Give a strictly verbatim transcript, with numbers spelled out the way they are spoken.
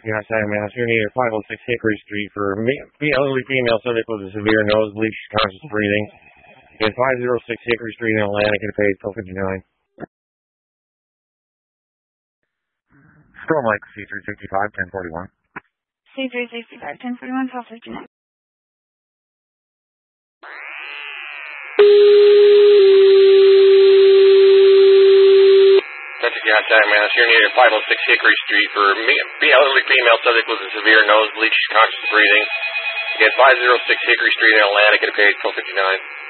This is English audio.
Yes, I am Mass. You're needed five oh six Hickory Street for me, me elderly female subject with a severe nosebleed, conscious breathing. Again, five oh six Hickory Street in Atlantic, and page twelve fifty-nine. Storm Lake, C three sixty-five, ten forty-one. C three sixty-five, ten forty-one, twelve fifty-nine. Yes, I'm Mass. You're near five oh six Hickory Street for me, me elderly female subject with a severe nosebleed, conscious breathing. Again, five oh six Hickory Street in Atlantic, and page twelve fifty-nine.